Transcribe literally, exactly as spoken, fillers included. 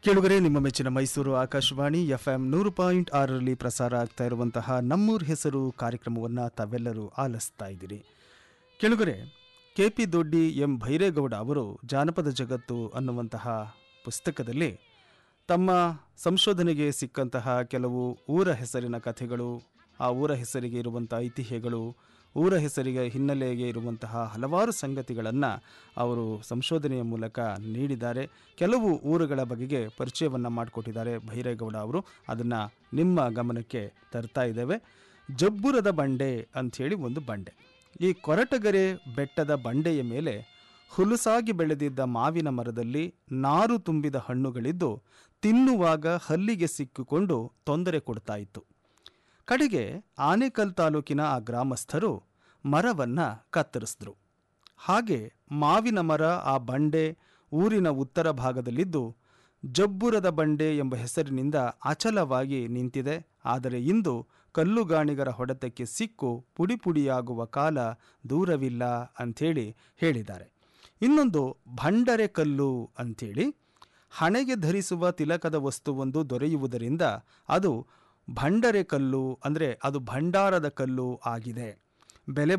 ಕೇಳುಗರೆ, ನಿಮ್ಮ ಮೆಚ್ಚಿನ ಮೈಸೂರು ಆಕಾಶವಾಣಿ ಎಫ್ ಎಂ ನೂರು ಪಾಯಿಂಟ್ ಆರರಲ್ಲಿ ಪ್ರಸಾರ ಆಗ್ತಾ ಇರುವಂತಹ ನಮ್ಮೂರ್ ಹೆಸರು ಕಾರ್ಯಕ್ರಮವನ್ನು ತಾವೆಲ್ಲರೂ ಆಲಿಸ್ತಾ ಇದ್ದೀರಿ. ಕೇಳುಗರೆ, ಕೆ ಪಿ ದೊಡ್ಡಿ ಎಂ ಭೈರೇಗೌಡ ಅವರು ಜಾನಪದ ಜಗತ್ತು ಅನ್ನುವಂತಹ ಪುಸ್ತಕದಲ್ಲಿ ತಮ್ಮ ಸಂಶೋಧನೆಗೆ ಸಿಕ್ಕಂತಹ ಕೆಲವು ಊರ ಹೆಸರಿನ ಕಥೆಗಳು, ಆ ಊರ ಹೆಸರಿಗೆ ಇರುವಂಥ ಐತಿಹ್ಯಗಳು, ಊರ ಹೆಸರಿಗೆ ಹಿನ್ನೆಲೆಗೆ ಇರುವಂತಹ ಹಲವಾರು ಸಂಗತಿಗಳನ್ನು ಅವರು ಸಂಶೋಧನೆಯ ಮೂಲಕ ನೀಡಿದ್ದಾರೆ. ಕೆಲವು ಊರುಗಳ ಬಗೆಗೆ ಪರಿಚಯವನ್ನು ಮಾಡಿಕೊಟ್ಟಿದ್ದಾರೆ ಭೈರೇಗೌಡ ಅವರು. ಅದನ್ನು ನಿಮ್ಮ ಗಮನಕ್ಕೆ ತರ್ತಾ ಇದ್ದೇವೆ. ಜಬ್ಬುರದ ಬಂಡೆ ಅಂಥೇಳಿ ಒಂದು ಬಂಡೆ. ಈ ಕೊರಟಗೆರೆ ಬೆಟ್ಟದ ಬಂಡೆಯ ಮೇಲೆ ಹುಲುಸಾಗಿ ಬೆಳೆದಿದ್ದ ಮಾವಿನ ಮರದಲ್ಲಿ ನಾರು ತುಂಬಿದ ಹಣ್ಣುಗಳಿದ್ದು ತಿನ್ನುವಾಗ ಹಲ್ಲಿಗೆ ಸಿಕ್ಕಿಕೊಂಡು ತೊಂದರೆ ಕೊಡ್ತಾ ಇತ್ತು. ಕಡೆಗೆ ಆನೇಕಲ್ ತಾಲೂಕಿನ ಆ ಗ್ರಾಮಸ್ಥರು ಮರವನ್ನು ಕತ್ತರಿಸಿದ್ರು. ಹಾಗೆ ಮಾವಿನ ಮರ ಆ ಬಂಡೆ ಊರಿನ ಉತ್ತರ ಭಾಗದಲ್ಲಿದ್ದು ಜಬ್ಬುರದ ಬಂಡೆ ಎಂಬ ಹೆಸರಿನಿಂದ ಅಚಲವಾಗಿ ನಿಂತಿದೆ. ಆದರೆ ಇಂದು ಕಲ್ಲುಗಾಣಿಗರ ಹೊಡೆತಕ್ಕೆ ಸಿಕ್ಕು ಪುಡಿ ಪುಡಿಯಾಗುವ ಕಾಲ ದೂರವಿಲ್ಲ ಅಂಥೇಳಿ ಹೇಳಿದ್ದಾರೆ. ಇನ್ನೊಂದು ಭಂಡರೆ ಕಲ್ಲು ಅಂಥೇಳಿ ಹಣೆಗೆ ಧರಿಸುವ ತಿಲಕದ ವಸ್ತುವೊಂದು ದೊರೆಯುವುದರಿಂದ ಅದು ಭಂಡರೆ ಕಲ್ಲು, ಅಂದರೆ ಅದು ಭಂಡಾರದ ಕಲ್ಲು ಆಗಿದೆ. ಬೆಲೆ